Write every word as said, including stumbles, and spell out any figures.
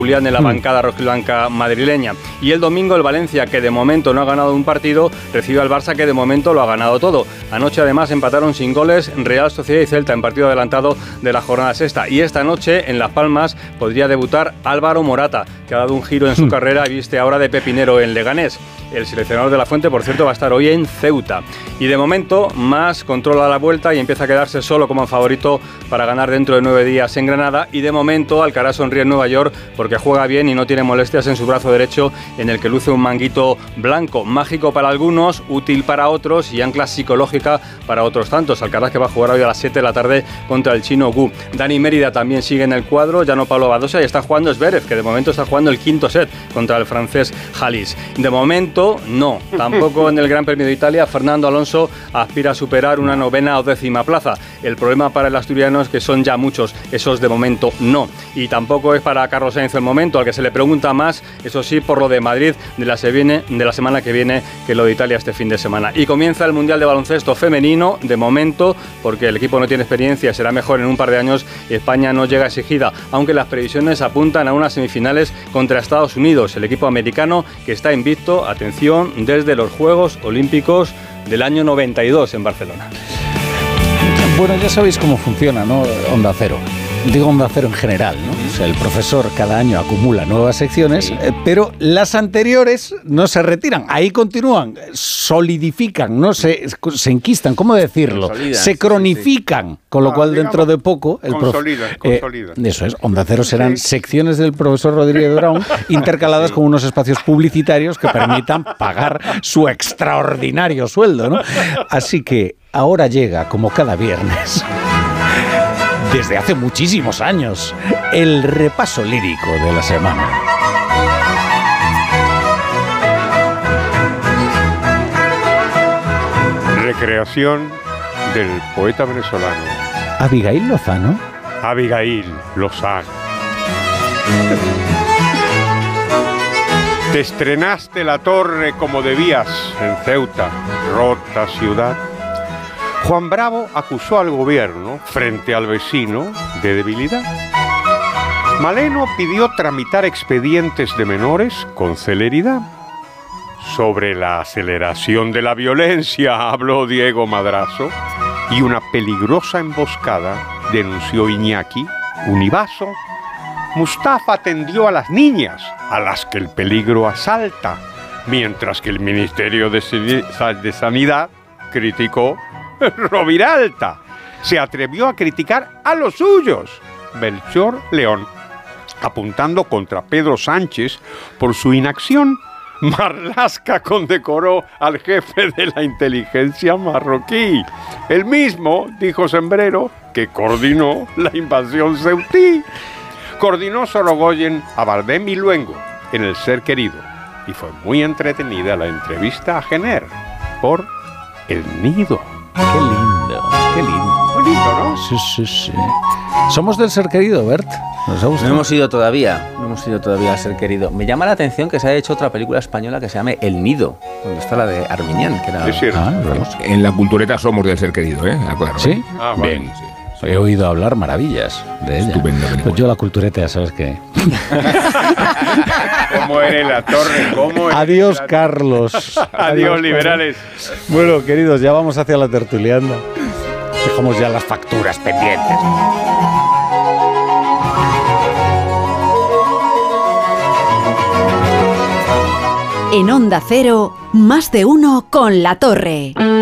Julián en la bancada rojiblanca madrileña. Y el domingo el Valencia, que de momento no ha ganado un partido, recibe al Barça, que de momento lo ha ganado todo. Anoche además empataron sin goles Real Sociedad y Celta en partido adelantado de la jornada sexta. Y esta noche en Las Palmas podría debutar Álvaro Morata, que ha dado un giro en su carrera y viste ahora de pepinero en Leganés. El seleccionador de la Fuente, por cierto, va a estar hoy en Ceuta. Y de momento, Mas controla la vuelta y empieza a quedarse solo como favorito para ganar dentro de nueve días en Granada. Y de momento, Alcaraz sonríe en Nueva York porque juega bien y no tiene molestias en su brazo derecho, en el que luce un manguito blanco. Mágico para algunos, útil para otros y ancla psicológica para otros tantos. Alcaraz, que va a jugar hoy a las siete de la tarde contra el chino Gu. Dani Mérida también sigue en el cuadro, ya no Pablo Badosa, y está jugando Zverev, que de momento está jugando el quinto set contra el francés Halis. De momento, no. Tampoco en el Gran Premio de Italia, Fernando Alonso aspira a superar una novena o décima plaza. El problema para el asturiano es que son ya muchos, esos de momento no. Y tampoco es para Carlos Sainz el momento, al que se le pregunta más, eso sí, por lo de Madrid de la, se viene, de la semana que viene, que lo de Italia este fin de semana. Y comienza el Mundial de Baloncesto femenino, de momento, porque el equipo no tiene experiencia, será mejor en un par de años. España no llega exigida, aunque las previsiones apuntan a unas semifinales contra Estados Unidos, el equipo americano que está invicto, atención, desde los Juegos Olímpicos del año noventa y dos en Barcelona. Bueno, ya sabéis cómo funciona, ¿no? Onda Cero. Digo Onda Cero en general, ¿no? O sea, el profesor cada año acumula nuevas secciones, sí. eh, pero las anteriores no se retiran, ahí continúan, solidifican, no se, se enquistan, ¿cómo decirlo? Consolidan, se cronifican, sí, sí. Con lo ah, cual digamos, dentro de poco el consolidan, prof, consolidan. Eh, eso es, Onda Cero serán sí. secciones del profesor Rodríguez Brown intercaladas sí. con unos espacios publicitarios que permitan pagar su extraordinario sueldo, ¿no? Así que ahora llega, como cada viernes, desde hace muchísimos años, el repaso lírico de la semana. Recreación del poeta venezolano Abigail Lozano. Abigail Lozano. Te estrenaste la torre como debías en Ceuta, rota ciudad. Juan Bravo acusó al gobierno, frente al vecino, de debilidad. Maleno pidió tramitar expedientes de menores con celeridad. Sobre la aceleración de la violencia habló Diego Madrazo y una peligrosa emboscada denunció Iñaki Univaso. Mustafa atendió a las niñas, a las que el peligro asalta, mientras que el Ministerio de Sanidad criticó Roviralta. Se atrevió a criticar a los suyos, Melchor León, apuntando contra Pedro Sánchez por su inacción. Marlaska condecoró al jefe de la inteligencia marroquí, el mismo, dijo Sembrero, que coordinó la invasión ceutí. Coordinó Sorogoyen a Bardem y Luengo en El Ser Querido, y fue muy entretenida la entrevista a Jenner por El Nido. Qué lindo, qué lindo. Bonito, ¿no? Sí, sí, sí. Somos del Ser Querido, Bert. ¿Nos ha gustado? No hemos ido todavía, no hemos ido todavía a Ser Querido. Me llama la atención que se haya hecho otra película española que se llame El Nido, donde está la de Armiñán, que era... Es cierto. Ah, vamos. En la cultureta somos del Ser Querido, ¿eh? Claro. ¿Sí? Ah, vale. Bien, sí. He oído hablar maravillas de ella. Estupenda película. Pues yo la cultureta, ya sabes que... ¿Cómo eres la torre? ¿Cómo eres Adiós, la... Carlos. Adiós, liberales. Bueno, queridos, ya vamos hacia la tertuliana. Dejamos ya las facturas pendientes. En Onda Cero, más de uno con La Torre.